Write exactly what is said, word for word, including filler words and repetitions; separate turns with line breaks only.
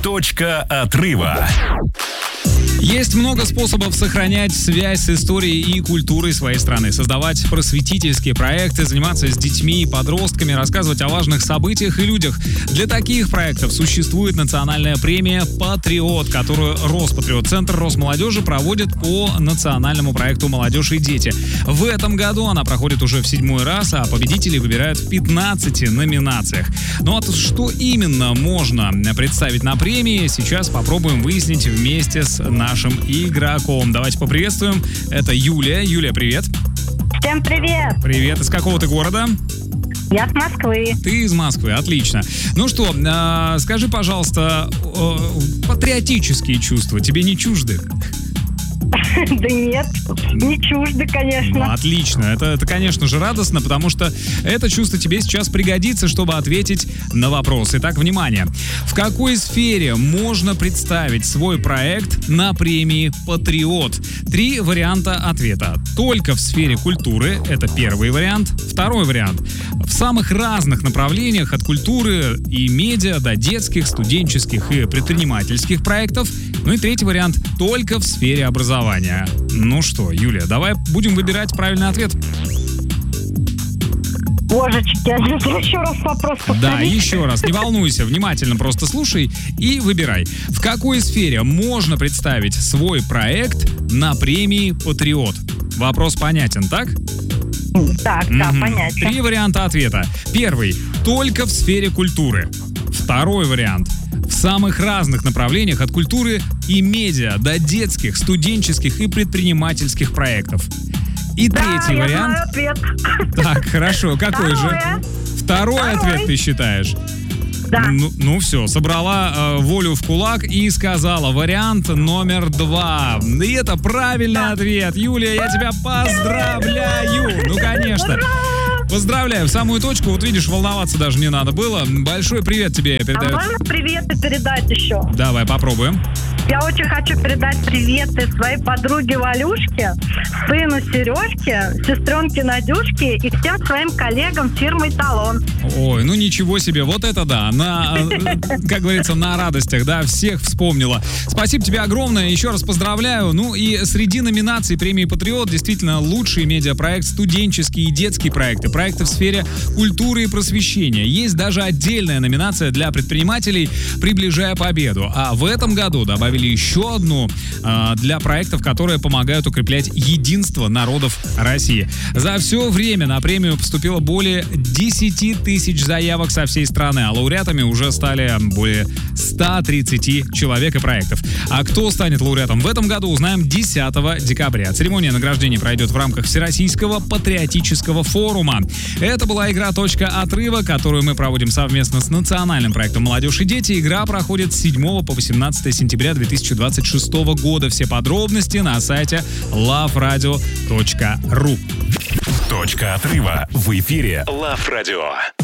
Точка отрыва.
Есть много способов сохранять связь с историей и культурой своей страны, создавать просветительские проекты, заниматься с детьми и подростками, рассказывать о важных событиях и людях. Для таких проектов существует национальная премия «Патриот», которую Роспатриот-центр Росмолодежи проводит по национальному проекту «Молодежь и дети». В этом году она проходит уже в седьмой раз, а победителей выбирают в пятнадцати номинациях. Ну а что именно можно представить на премии, сейчас попробуем выяснить вместе с нашим игроком. Давайте поприветствуем. Это Юлия. Юлия, привет.
Всем привет.
Привет. Из какого ты города?
Я с Москвы.
Ты из Москвы, отлично. Ну что, э, скажи, пожалуйста, э, патриотические чувства тебе не чужды?
Да нет, не чужды, конечно.
Ну, отлично. Это, это, конечно же, радостно, потому что это чувство тебе сейчас пригодится, чтобы ответить на вопрос. Итак, внимание. В какой сфере можно представить свой проект на премии «Патриот»? Три варианта ответа. Только в сфере культуры — это первый вариант. Второй вариант. В самых разных направлениях, от культуры и медиа до детских, студенческих и предпринимательских проектов. Ну и третий вариант — только в сфере образования. Ну что, Юлия, давай будем выбирать правильный ответ.
Божечки, а еще раз вопрос повторите.
Да, еще раз. Не волнуйся, внимательно просто слушай и выбирай. В какой сфере можно представить свой проект на премии «Патриот»? Вопрос понятен, так?
Так, да,
Мгм.
понятно.
Три варианта ответа. Первый — только в сфере культуры. Второй вариант — в самых разных направлениях, от культуры и медиа до детских, студенческих и предпринимательских проектов. И
Да,
третий
я
вариант.
знаю ответ.
Так, хорошо, какой же?
Второе.
Второй
Второй.
ответ ты считаешь?
Да.
Ну, ну все, собрала э, волю в кулак и сказала вариант номер два. И это правильный ответ. Юлия, я тебя поздравляю. Ну, конечно. Поздравляю, в самую точку. Вот видишь, волноваться даже не надо было. Большой привет тебе
А
передаю.
можно приветы передать еще?
Давай попробуем.
Я очень хочу передать приветы своей подруге Валюшке, сыну Сережке, сестренке Надюшке и всем своим коллегам фирмы «Эталон».
Ой, ну ничего себе, вот это да, на, э, как говорится, на радостях, да, всех вспомнила. Спасибо тебе огромное, еще раз поздравляю. Ну и среди номинаций премии «Патриот» действительно лучший медиапроект, студенческие и детские проекты, проекты в сфере культуры и просвещения. Есть даже отдельная номинация для предпринимателей «Приближая победу». А в этом году добавили еще одну э, для проектов, которые помогают укреплять единство народов России. За все время на премию поступило более десяти тысяч заявок со всей страны, а лауреатами уже стали более ста тридцати человек и проектов. А кто станет лауреатом в этом году, узнаем десятого декабря. Церемония награждения пройдет в рамках Всероссийского патриотического форума. Это была игра «Точка отрыва», которую мы проводим совместно с национальным проектом «Молодежь и дети». Игра проходит с седьмого по восемнадцатое сентября две тысячи двадцать шестого года. Все подробности на сайте лав радио точка ру.
Точка отрыва в эфире Лав Радио.